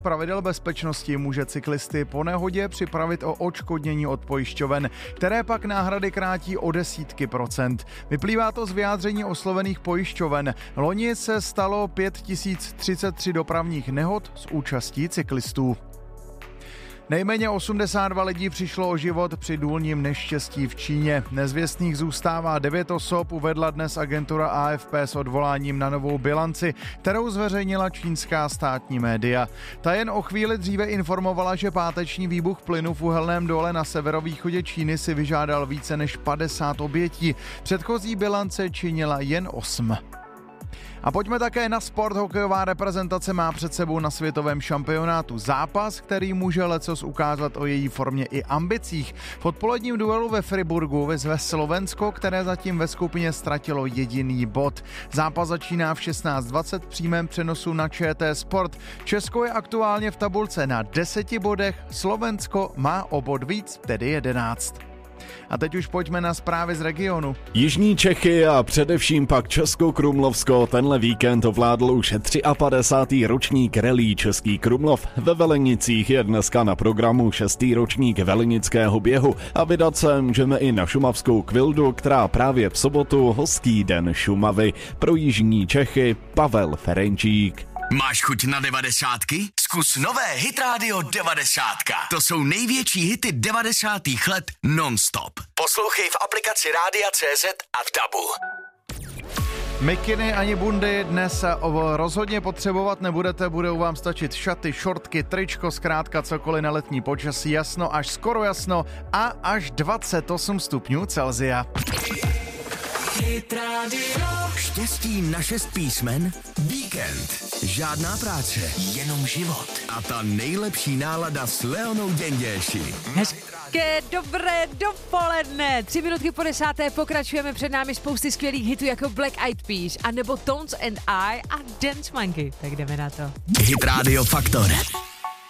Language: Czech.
pravidel bezpečnosti může cyklisty po nehodě připravit o odškodnění od pojišťoven, které pak náhrady krátí o desítky procent. Vyplývá to z vyjádření oslovených pojišťoven. Loni se stalo 5033 dopravních nehod s účastí cyklistů. Nejméně 82 lidí přišlo o život při důlním neštěstí v Číně. Nezvěstných zůstává 9 osob, uvedla dnes agentura AFP s odvoláním na novou bilanci, kterou zveřejnila čínská státní média. Ta jen o chvíli dříve informovala, že páteční výbuch plynu v uhelném dole na severovýchodě Číny si vyžádal více než 50 obětí. Předchozí bilance činila jen 8. A pojďme také na sport. Hokejová reprezentace má před sebou na světovém šampionátu zápas, který může lecos ukázat o její formě i ambicích. V odpoledním duelu ve Friburgu vyzve Slovensko, které zatím ve skupině ztratilo jediný bod. Zápas začíná v 16:20 v přímém přenosu na ČT Sport. Česko je aktuálně v tabulce na 10 bodech, Slovensko má o bod víc, tedy 11. A teď už pojďme na zprávy z regionu. Jižní Čechy a především pak Česko-Krumlovsko tenhle víkend ovládl už 53. ročník rally Český Krumlov. Ve Velenicích je dneska na programu 6. ročník velenického běhu a vydat se můžeme i na šumavskou Kvildu, která právě v sobotu hostí Den Šumavy. Pro Jižní Čechy Pavel Ferenčík. Máš chuť na 90? Zkus nové Hit Radio 90. To jsou největší hity 90. let non-stop. Poslouchej v aplikaci Rádia.cz a v DABu. Mikiny ani bundy dnes rozhodně potřebovat nebudete, budou vám stačit šaty, šortky, tričko, zkrátka cokoliv na letní počasí, jasno až skoro jasno a až 28 stupňů Celsia. Štěstí na 6 písmen, víkend, žádná práce, jenom život a ta nejlepší nálada s Leonou Děnděši. Hezké dobré dopoledne. 3 minutky po 10. pokračujeme, před námi spousty skvělých hitů jako Black Eyed Peas a nebo Tones and I a Dance Monkey. Tak jdeme na to. Hit Radio Faktor.